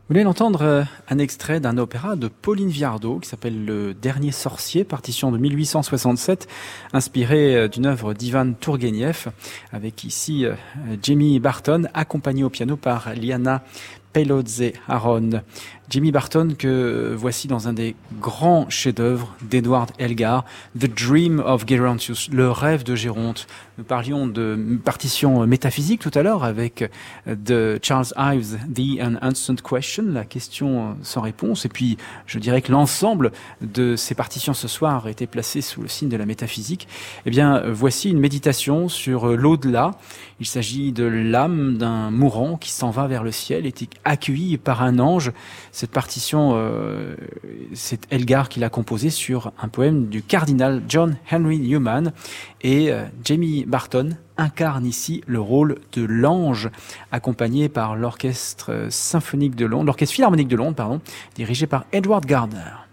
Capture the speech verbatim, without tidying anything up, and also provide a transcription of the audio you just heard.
Vous voulez entendre euh, un extrait d'un opéra de Pauline Viardot qui s'appelle Le Dernier Sorcier, partition de mille huit cent soixante-sept, inspirée euh, d'une œuvre d'Ivan Tourguenieff, avec ici euh, Jamie Barton, accompagné au piano par Liana Pelodze-Aron. Jamie Barton que voici dans un des grands chefs-d'œuvre d'Edward Elgar, The Dream of Gerontius, le rêve de Géronte. Nous parlions de partition métaphysique tout à l'heure avec de Charles Ives, The Unanswered Question, la question sans réponse. Et puis, je dirais que l'ensemble de ces partitions ce soir a été placé sous le signe de la métaphysique. Eh bien, voici une méditation sur l'au-delà. Il s'agit de l'âme d'un mourant qui s'en va vers le ciel et est accueilli par un ange. Cette partition, euh, c'est Elgar qui l'a composée sur un poème du cardinal John Henry Newman. Et euh, Jamie Barton incarne ici le rôle de l'ange, accompagné par l'orchestre symphonique de Londres, l'orchestre philharmonique de Londres, pardon, dirigé par Edward Gardner.